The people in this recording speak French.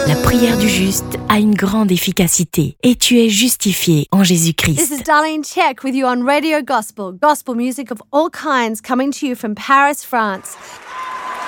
La prière du juste a une grande efficacité et tu es justifié en Jésus-Christ. This is Darlene Check with you on Radio Gospel. Gospel music of all kinds coming to you from Paris, France.